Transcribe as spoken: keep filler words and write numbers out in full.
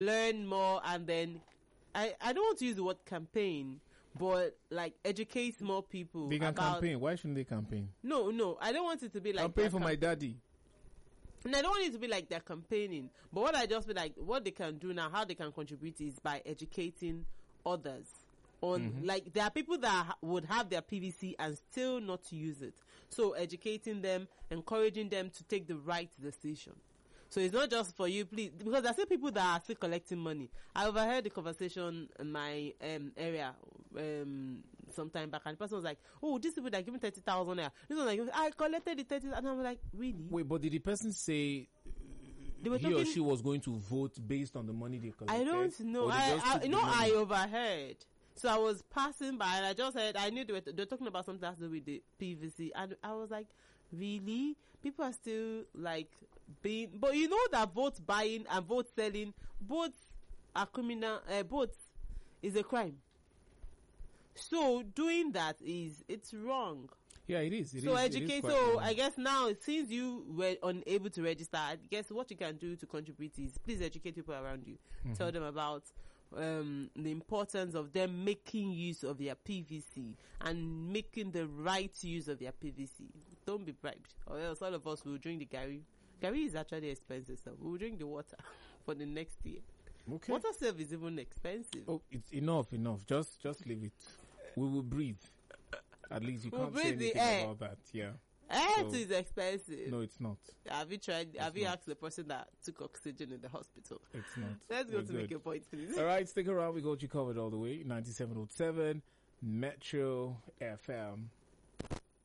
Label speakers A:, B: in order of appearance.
A: learn more, and then I, I don't want to use the word campaign, but like educate more people.
B: They can
A: about,
B: campaign. Why shouldn't they campaign?
A: No, no, I don't want it to be like
B: campaign for
A: camp-
B: my daddy.
A: And I don't want it to be like they're campaigning. But what I just feel like what they can do now, how they can contribute is by educating others. On mm-hmm. like there are people that ha- would have their P V C and still not use it. So educating them, encouraging them to take the right decision. So it's not just for you, please, because there are still people that are still collecting money. I overheard the conversation in my um, area um, some time back, and the person was like, "Oh, these people that are giving thirty thousand naira." This one like, "I collected the thirty," and I'm like, "Really?"
B: Wait, but did the person say
A: they were
B: he
A: talking,
B: or she was going to vote based on the money they collected?
A: I don't know. I, I, you know, I overheard. So I was passing by and I just heard, I knew they were, they were talking about something that has to do with the P V C, and I was like, really? People are still like being, but you know that vote buying and vote selling, both are criminal, uh, both is a crime. So doing that is, it's wrong.
B: Yeah, it is. It
A: so
B: is,
A: educate.
B: it is
A: so
B: wrong.
A: I guess now, since you were unable to register, I guess what you can do to contribute is please educate people around you. Mm-hmm. Tell them about um, the importance of them making use of their P V C and making the right use of their P V C. Don't be bribed, or else all of us will drink the Gary. Gary is actually expensive, so we will drink the water for the next year.
B: Okay.
A: Water self is even expensive.
B: Oh, it's enough, enough. Just, just leave it. We will breathe. At least you
A: we'll
B: can't say anything about that. Yeah.
A: Air
B: so,
A: is expensive.
B: No, it's not.
A: Have you tried?
B: It's
A: have you
B: not.
A: asked the person that took oxygen in the hospital?
B: It's not.
A: Let's go
B: We're
A: to
B: good.
A: make a point, please.
B: All right, stick around. We got you covered all the way. ninety-seven point seven Metro F M.